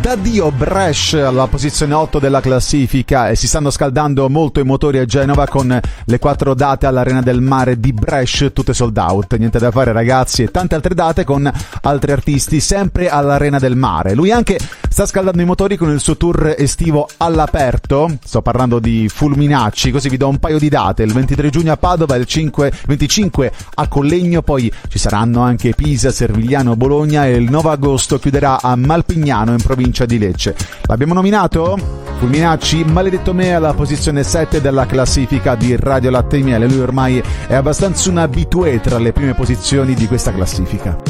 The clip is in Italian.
d'addio Brescia alla posizione 8 della classifica e si stanno scaldando molto i motori a Genova con le 4 date all'Arena del Mare di Brescia, tutte sold out. Niente da fare ragazzi, e tante altre date con altri artisti sempre all'Arena del Mare. Lui anche sta scaldando i motori con il suo tour estivo all'aperto, sto parlando di Fulminacci, così vi do un paio di date: il 23 giugno a Padova, il 25 a Collegno, poi ci saranno anche Pisa, Servigliano, Bologna e il 9 agosto chiuderà a Malpignano in provincia di Lecce. L'abbiamo nominato? Fulminacci, Maledetto me, alla posizione 7 della classifica di Radio Latte e Miele. Lui ormai è abbastanza un abitué tra le prime posizioni di questa classifica.